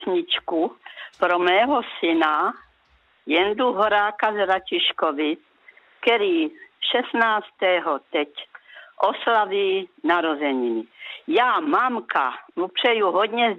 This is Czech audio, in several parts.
písničku pro mého syna Jendu Horáka z Ratiškovic, který 16. teď oslaví narozeniny. Já, mamka, mu přeju hodně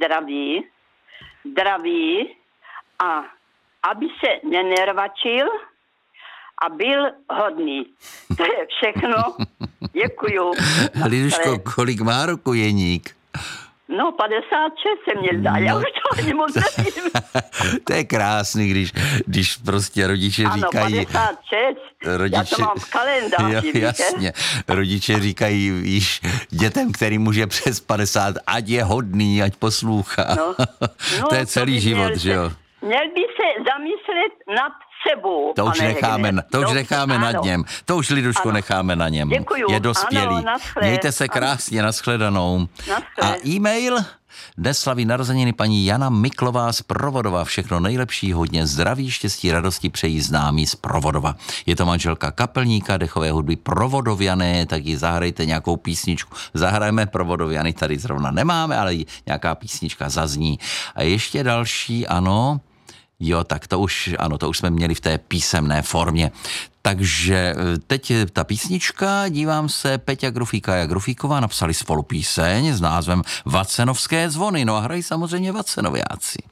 zdraví a aby se nenervačil a byl hodný. To je všechno. Děkuju. Liduško, kolik má roku Jeník? No, 56 se mě zdá, já už to ani moc nevím. To je krásný, když prostě rodiče říkají... Ano, 56, já to mám v kalendáři. Jasně, rodiče říkají již dětem, který už je přes 50, ať je hodný, ať poslouchá. No, to je celý život, že jo? Měl by se zamyslet nad sebou. To už necháme nad něm. To už, Liduško, necháme na něm. Děkuju. Je dospělý. Ano, mějte se krásně, nashledanou. A e-mail? Dnes slaví narozeniny paní Jana Miklová z Provodova. Všechno nejlepší, hodně zdraví, štěstí, radosti přejí známí z Provodova. Je to manželka kapelníka dechové hudby Provodoviany, tak ji zahrajte nějakou písničku. Zahrajeme Provodoviany, tady zrovna nemáme, ale nějaká písnička zazní. A ještě další, ano... Jo, tak to už jsme měli v té písemné formě. Takže teď ta písnička, dívám se, Peťa Grufíka a Grufíková napsali spolu píseň s názvem Vacenovské zvony. No a hrají samozřejmě Vacenoviáci.